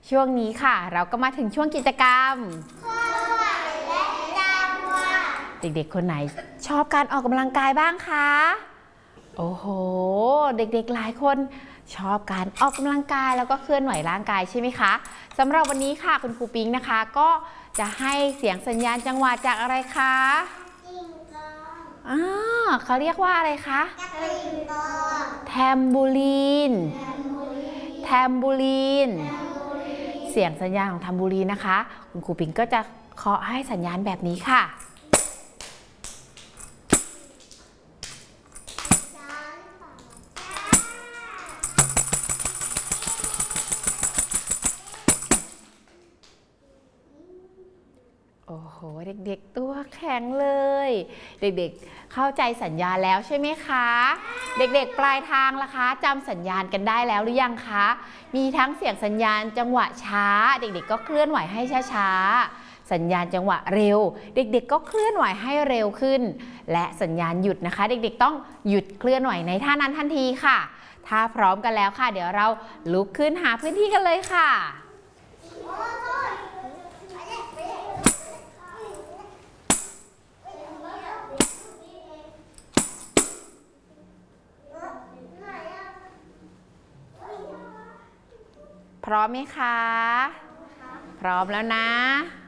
ช่วงนี้ค่ะเราก็มาถึงช่วงกิจกรรมเด็กๆคนไหนชอบการออกกำลังกายบ้างคะโอ้โหเด็กๆหลายคนชอบการออกกำลังกายแล้วก็เคลื่อนไหวร่างกายใช่ไหมคะสำหรับวันนี้ค่ะคุณครูปิงนะคะก็จะให้เสียงสัญญาณจังหวะจากอะไรคะเขาเรียกว่าอะไรคะแทมบูลีนแทมบูลีนเสียงสัญญาณของแทมบูลีนนะคะคุณครูปิงก็จะเคาะให้สัญญาณแบบนี้ค่ะโอ้โหเด็กๆตัวแข็งเลยเด็กๆเข้าใจสัญญาณแล้วใช่ไหมคะเด็กๆปลายทางล่ะคะจำสัญญาณกันได้แล้วหรือยังคะมีทั้งเสียงสัญญาณจังหวะช้าเด็กๆก็เคลื่อนไหวให้ช้าๆสัญญาณจังหวะเร็วเด็กๆก็เคลื่อนไหวให้เร็วขึ้นและสัญญาณหยุดนะคะเด็กๆต้องหยุดเคลื่อนไหวในท่านั้นทันทีค่ะถ้าพร้อมกันแล้วค่ะเดี๋ยวเราลุกขึ้นหาพื้นที่กันเลยค่ะพร้อมไหมคะพร้อมแล้วนะ